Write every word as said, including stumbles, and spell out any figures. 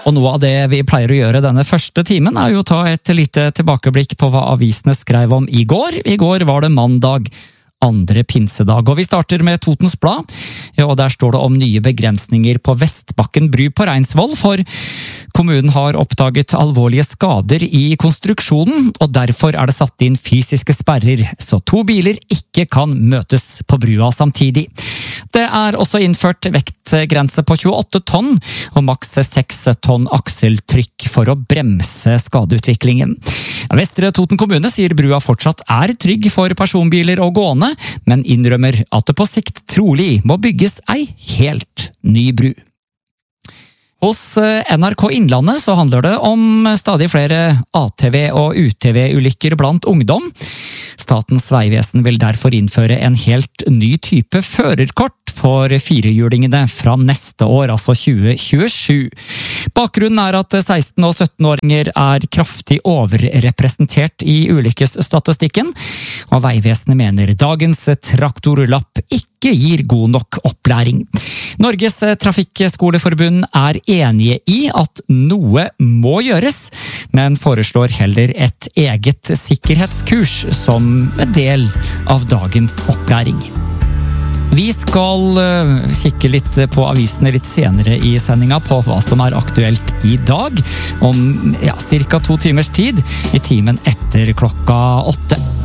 Og noe av det vi pleier å gjøre denne første timen er jo å ta et lite tilbakeblikk på hva avisene skrev om i går. I går var det mandag, andre pinsedag, og vi starter med Totens Blad, ja, og der står det om nye begrensninger på Vestbakken bru på Reinsvoll, for kommunen har oppdaget alvorlige skader i konstruksjonen, og derfor er det satt inn fysiske sperrer, så to biler ikke kan møtes på brua samtidig. Det er også innført vektgrense på tjueåtte tonn og maks seks tonn akseltrykk for å bremse skadeutviklingen. Vestre Toten kommune sier brua fortsatt er trygg for personbiler og gående, men innrømmer at det på sikt trolig må bygges ei helt ny bru. Hos N R K Innlandet så handler det om stadig flere A T V- og U T V-ulykker blant ungdom. Statens vegvesen vil derfor innføre en helt ny type førerkort for firehjulingene fra neste år, altså tjue tjuesju. Bakgrunnen er at seksten- og syttenåringer er kraftig overrepresentert i ulykkesstatistikken, og Vegvesenet mener dagens traktorlapp ikke gir god nok opplæring. Norges Trafikkskoleforbund er enige i at noe må gjøres, men foreslår heller et eget sikkerhetskurs som en del av dagens opplæring. Vi skal kikke litt på avisene litt senere i sendinga på hva som er aktuelt i dag, om ja, cirka to timers tid, i timen etter klokka åtte.